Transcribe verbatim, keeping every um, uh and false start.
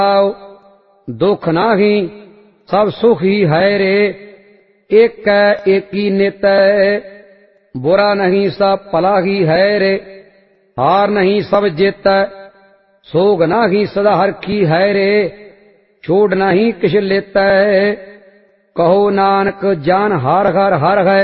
दुख नाही सब सुख ही है रे, एक है एकी नित, बुरा नहीं सब भला ही है रे, हार नहीं सब जित, सोग नाही सदा हरखी है रे, छोड़ नहीं किश लेत। कहो नानक जान हार हर हर है,